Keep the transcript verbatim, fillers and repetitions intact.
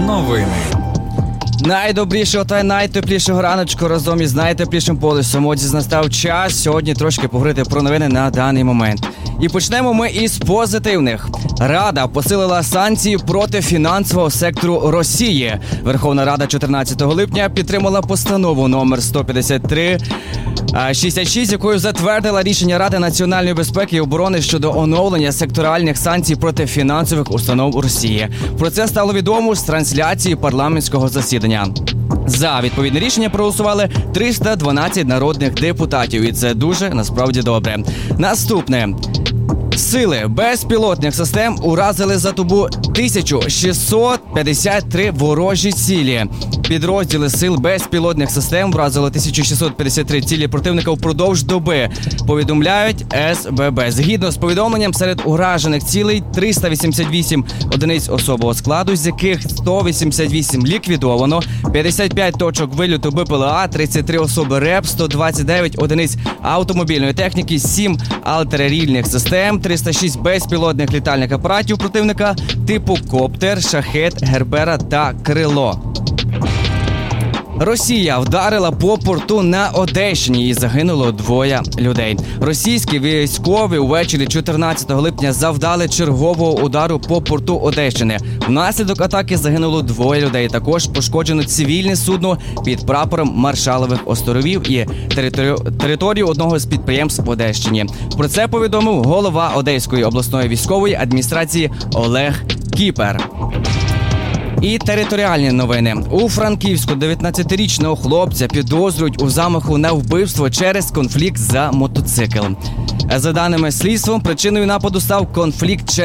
Новини. Найдобрішого та найтеплішого раночку разом із найтеплішим полюсом. Отже, настав час сьогодні трошки поговорити про новини на даний момент. І почнемо ми із позитивних. Рада посилила санкції проти фінансового сектору Росії. Верховна Рада чотирнадцятого липня підтримала постанову номер сто п'ятдесят три шістдесят шість, якою затвердила рішення Ради національної безпеки і оборони щодо оновлення секторальних санкцій проти фінансових установ Росії. Про це стало відомо з трансляції парламентського засідання. За відповідне рішення проголосували триста дванадцять народних депутатів, і це дуже, насправді, добре. Наступне. Сили безпілотних систем уразили за добу тисячу шістсот п'ятдесят три ворожі цілі. Підрозділи сил безпілотних систем вразили тисячу шістсот п'ятдесят три цілі противника впродовж доби, повідомляють ес бе бе. Згідно з повідомленням, серед уражених цілей триста вісімдесят вісім одиниць особового складу, з яких сто вісімдесят вісім ліквідовано, п'ятдесят п'ять точок вильоту бе пе ел а, тридцять три особи РЕП, сто двадцять дев'ять одиниць автомобільної техніки, сім артилерійних систем, триста шість безпілотних літальних апаратів противника типу коптер, шахет, гербера та крило. Росія вдарила по порту на Одещині і загинуло двоє людей. Російські військові увечері чотирнадцятого липня завдали чергового удару по порту Одещини. Внаслідок атаки загинуло двоє людей. Також пошкоджено цивільне судно під прапором Маршалових островів і територи- територію одного з підприємств в Одещині. Про це повідомив голова Одеської обласної військової адміністрації Олег Кіпер. І територіальні новини. У Франківську дев'ятнадцятирічного хлопця підозрюють у замаху на вбивство через конфлікт за мотоцикл. За даними слідства, причиною нападу став конфлікт через